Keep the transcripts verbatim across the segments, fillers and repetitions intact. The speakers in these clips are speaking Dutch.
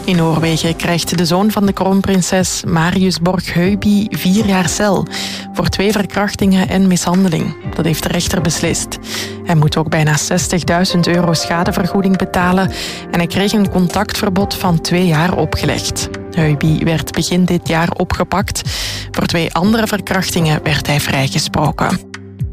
In Noorwegen krijgt de zoon van de kroonprinses, Marius Borg-Höyby, vier jaar cel voor twee verkrachtingen en mishandeling. Dat heeft de rechter beslist. Hij moet ook bijna zestigduizend euro schadevergoeding betalen en hij kreeg een contactverbod van twee jaar opgelegd. Höyby werd begin dit jaar opgepakt. Voor twee andere verkrachtingen werd hij vrijgesproken.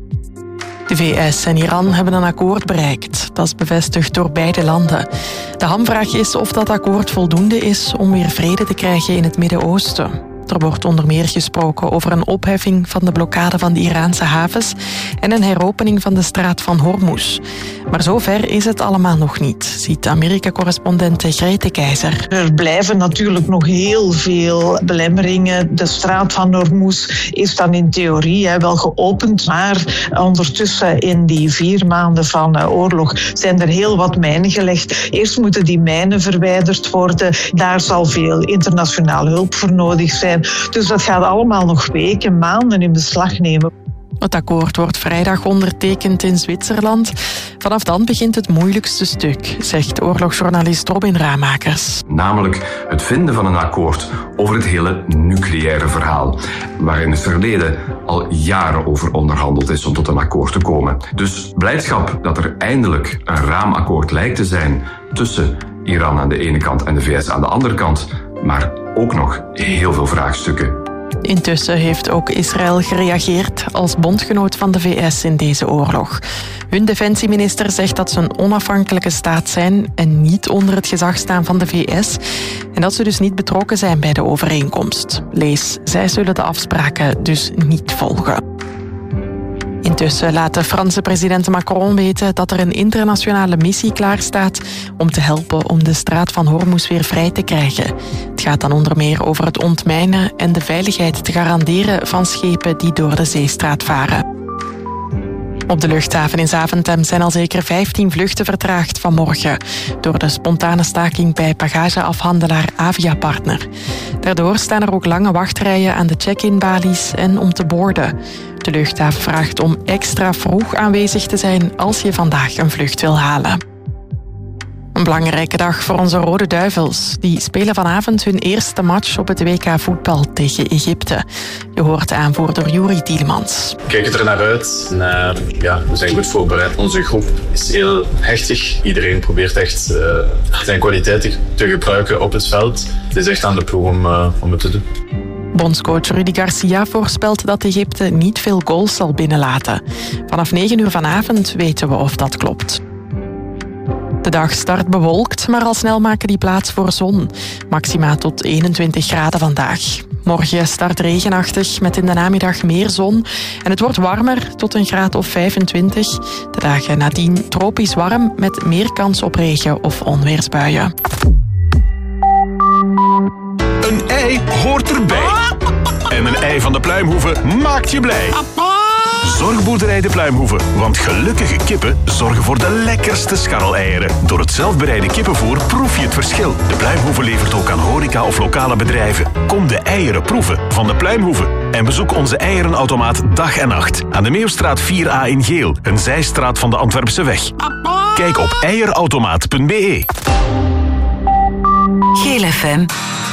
De V S en Iran hebben een akkoord bereikt. Dat is bevestigd door beide landen. De hamvraag is of dat akkoord voldoende is om weer vrede te krijgen in het Midden-Oosten. Er wordt onder meer gesproken over een opheffing van de blokkade van de Iraanse havens en een heropening van de straat van Hormuz. Maar zover is het allemaal nog niet, ziet Amerika-correspondente Grete Keizer. Er blijven natuurlijk nog heel veel belemmeringen. De straat van Hormuz is dan in theorie hè, wel geopend, maar ondertussen in die vier maanden van uh, oorlog zijn er heel wat mijnen gelegd. Eerst moeten die mijnen verwijderd worden. Daar zal veel internationale hulp voor nodig zijn. Dus dat gaat allemaal nog weken, maanden in beslag nemen. Het akkoord wordt vrijdag ondertekend in Zwitserland. Vanaf dan begint het moeilijkste stuk, zegt oorlogsjournalist Robin Ramakers. Namelijk het vinden van een akkoord over het hele nucleaire verhaal, waar in het verleden al jaren over onderhandeld is om tot een akkoord te komen. Dus blijdschap dat er eindelijk een raamakkoord lijkt te zijn tussen Iran aan de ene kant en de V S aan de andere kant, maar ook nog heel veel vraagstukken. Intussen heeft ook Israël gereageerd als bondgenoot van de V S in deze oorlog. Hun defensieminister zegt dat ze een onafhankelijke staat zijn en niet onder het gezag staan van de V S en dat ze dus niet betrokken zijn bij de overeenkomst. Lees, zij zullen de afspraken dus niet volgen. Intussen laat de Franse president Macron weten dat er een internationale missie klaarstaat om te helpen om de straat van Hormuz weer vrij te krijgen. Het gaat dan onder meer over het ontmijnen en de veiligheid te garanderen van schepen die door de zeestraat varen. Op de luchthaven in Zaventem zijn al zeker vijftien vluchten vertraagd vanmorgen door de spontane staking bij bagageafhandelaar Aviapartner. Daardoor staan er ook lange wachtrijen aan de check-in-balies en om te boorden. De luchthaven vraagt om extra vroeg aanwezig te zijn als je vandaag een vlucht wil halen. Een belangrijke dag voor onze Rode Duivels. Die spelen vanavond hun eerste match op het W K voetbal tegen Egypte. Je hoort de aanvoerder Juri Tielemans. We kijken er naar uit. Naar, ja, we zijn goed voorbereid. Onze groep is heel hechtig. Iedereen probeert echt uh, zijn kwaliteiten te gebruiken op het veld. Het is echt aan de ploeg om, uh, om het te doen. Bondscoach Rudy Garcia voorspelt dat Egypte niet veel goals zal binnenlaten. Vanaf negen uur vanavond weten we of dat klopt. De dag start bewolkt, maar al snel maken die plaats voor zon. Maxima tot eenentwintig graden vandaag. Morgen start regenachtig met in de namiddag meer zon. En het wordt warmer tot een graad of vijfentwintig. De dagen nadien tropisch warm met meer kans op regen of onweersbuien. Een ei hoort erbij. En een ei van de Pluimhoeve maakt je blij. Zorgboerderij de Pluimhoeve, want gelukkige kippen zorgen voor de lekkerste scharreleieren. Door het zelfbereide kippenvoer proef je het verschil. De Pluimhoeve levert ook aan horeca of lokale bedrijven. Kom de eieren proeven van de Pluimhoeve. En bezoek onze eierenautomaat dag en nacht aan de Meeuwstraat vier A in Geel, een zijstraat van de Antwerpse weg. Kijk op eierautomaat punt be. Geel F M.